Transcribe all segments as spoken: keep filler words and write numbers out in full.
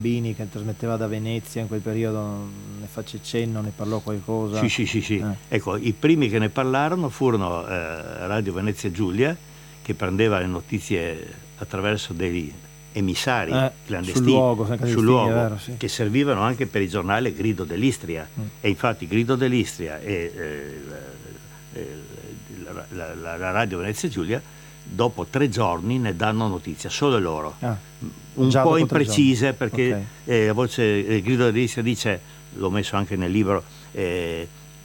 Bini che trasmetteva da Venezia in quel periodo, ne face cenno, ne parlò qualcosa? Sì, sì, sì, sì. Eh. Ecco, i primi che ne parlarono furono eh, Radio Venezia Giulia, che prendeva le notizie attraverso degli emissari Eh, clandestini sul luogo, sul luogo è vero, sì. che servivano anche per il giornale Grido dell'Istria. Mm. E infatti Grido dell'Istria e eh, la, la, la, la Radio Venezia Giulia dopo tre giorni ne danno notizia, solo loro. Ah, un po' imprecise, perché okay. eh, a voce il Grido dell'Istria dice, l'ho messo anche nel libro, eh,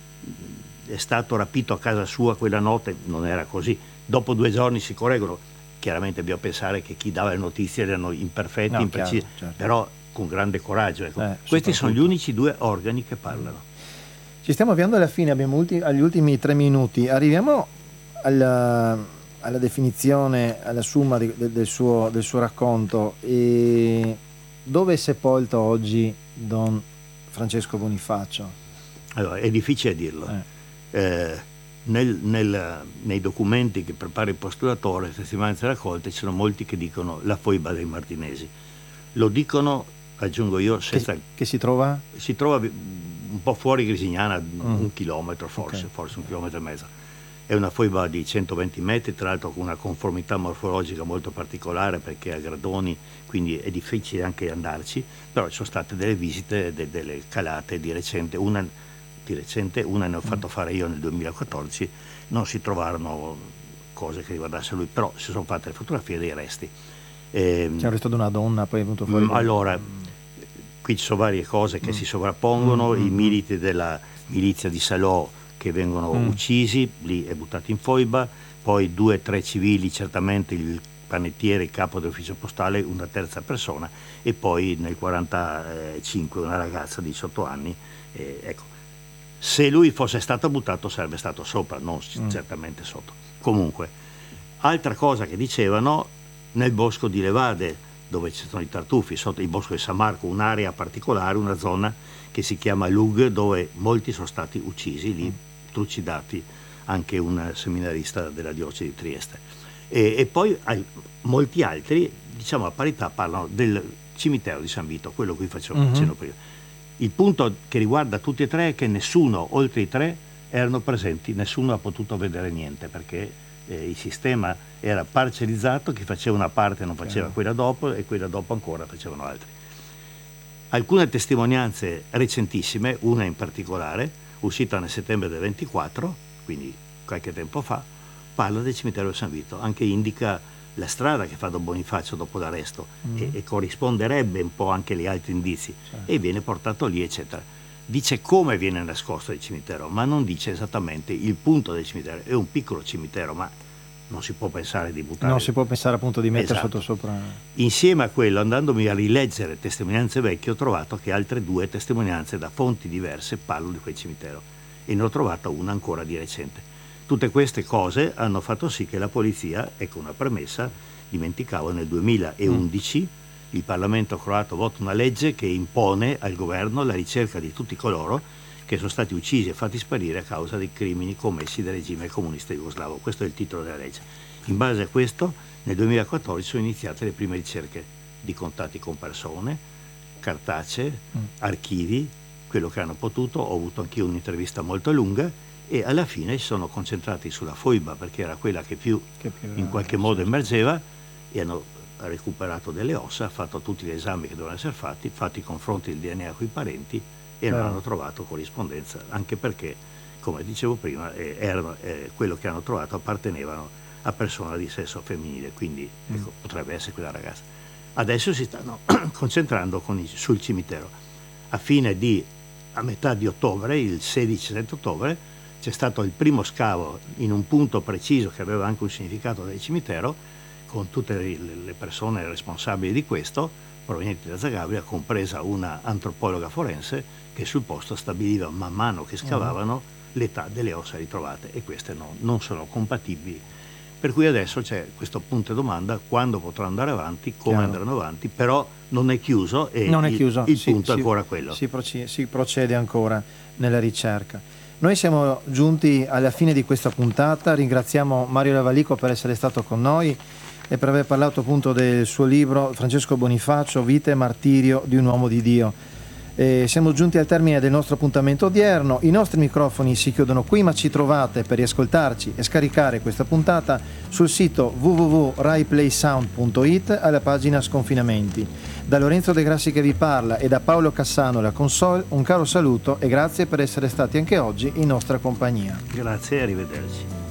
è stato rapito a casa sua quella notte, non era così. Dopo due giorni si correggono. Chiaramente dobbiamo pensare che chi dava le notizie erano imperfetti, no, imprecisi, chiaro, certo. Però con grande coraggio. Ecco. Eh, Questi sono gli unici due organi che parlano. Ci stiamo avviando alla fine, abbiamo ulti- agli ultimi tre minuti. Arriviamo alla, alla definizione, alla summa di, de, del, suo, del suo racconto. E dove è sepolto oggi Don Francesco Bonifacio? Allora, è difficile dirlo. Eh. Eh, Nel, nel, nei documenti che prepara il postulatore, le testimonianze raccolte, ci sono molti che dicono la foiba dei Martinesi. Lo dicono, aggiungo io, senza, che, che si trova? Si trova un po' fuori Grisignana, mm. un chilometro forse, okay. forse un chilometro e mezzo. È una foiba di centoventi metri, tra l'altro con una conformità morfologica molto particolare perché ha gradoni, quindi è difficile anche andarci, però ci sono state delle visite, de, delle calate di recente, una di recente, una ne ho fatto fare io nel duemilaquattordici, non si trovarono cose che riguardassero lui, però si sono fatte le fotografie dei resti. Eh, C'è un resto di una donna, poi è venuto fuori. Allora, qui ci sono varie cose che mm. si sovrappongono, mm. i militi della milizia di Salò che vengono mm. uccisi, lì è buttato in foiba, poi due o tre civili, certamente il panettiere, il capo dell'ufficio postale, una terza persona, e poi nel quarantacinque una ragazza di diciotto anni, eh, ecco. Se lui fosse stato buttato sarebbe stato sopra, non mm. certamente sotto. Comunque, altra cosa che dicevano, nel bosco di Levade, dove ci sono i tartufi, sotto il bosco di San Marco, un'area particolare, una zona che si chiama Lug, dove molti sono stati uccisi, lì mm. trucidati, anche un seminarista della diocesi di Trieste. E, e poi ai, molti altri, diciamo a parità, parlano del cimitero di San Vito, quello cui facevo mm-hmm. cenno prima. Il punto che riguarda tutti e tre è che nessuno, oltre i tre, erano presenti, nessuno ha potuto vedere niente, perché eh, il sistema era parcellizzato, chi faceva una parte non faceva quella dopo e quella dopo ancora facevano altri. Alcune testimonianze recentissime, una in particolare, uscita nel settembre del ventiquattro, quindi qualche tempo fa, parla del cimitero di San Vito, anche indica la strada che fa Don Bonifacio dopo l'arresto mm. e, e corrisponderebbe un po' anche agli altri indizi, certo. E viene portato lì, eccetera. Dice come viene nascosto il cimitero, ma non dice esattamente il punto del cimitero. È un piccolo cimitero, ma non si può pensare di buttare. Non si può pensare appunto di mettere esatto. sotto sopra. Insieme a quello, andandomi a rileggere testimonianze vecchie, ho trovato che altre due testimonianze da fonti diverse parlano di quel cimitero, e ne ho trovata una ancora di recente. Tutte queste cose hanno fatto sì che la polizia, ecco una premessa, dimenticavo, nel duemilaundici mm. il Parlamento croato vota una legge che impone al governo la ricerca di tutti coloro che sono stati uccisi e fatti sparire a causa dei crimini commessi dal regime comunista jugoslavo. Questo è il titolo della legge. In base a questo, nel duemilaquattordici sono iniziate le prime ricerche di contatti con persone, cartacee, mm. archivi, quello che hanno potuto. Ho avuto anch'io un'intervista molto lunga, e alla fine si sono concentrati sulla foiba perché era quella che più, che più in qualche modo emergeva, e hanno recuperato delle ossa, fatto tutti gli esami che dovevano essere fatti, fatti i confronti del D N A con i parenti, e non hanno trovato corrispondenza, anche perché, come dicevo prima, eh, erano, eh, quello che hanno trovato appartenevano a persone di sesso femminile, quindi mm. ecco, potrebbe essere quella ragazza. Adesso si stanno concentrando con i, sul cimitero. A fine di, a metà di ottobre, il sedici sette ottobre, c'è stato il primo scavo in un punto preciso che aveva anche un significato del cimitero, con tutte le persone responsabili di questo, provenienti da Zagabria, compresa una antropologa forense che sul posto stabiliva man mano che scavavano l'età delle ossa ritrovate, e queste no, non sono compatibili. Per cui adesso c'è questo punto di domanda: quando potrà andare avanti, come Chiaro. andranno avanti, però non è chiuso, e non è il, chiuso. il si, punto si, è ancora quello. Si procede, si procede ancora nella ricerca. Noi siamo giunti alla fine di questa puntata, ringraziamo Mario Lavalico per essere stato con noi, e per aver parlato appunto del suo libro Francesco Bonifacio, Vita e martirio di un uomo di Dio. E siamo giunti al termine del nostro appuntamento odierno. I nostri microfoni si chiudono qui, ma ci trovate per riascoltarci e scaricare questa puntata sul sito w w w punto rai play sound punto i t alla pagina Sconfinamenti. Da Lorenzo De Grassi che vi parla e da Paolo Cassano la console, un caro saluto e grazie per essere stati anche oggi in nostra compagnia. Grazie e arrivederci.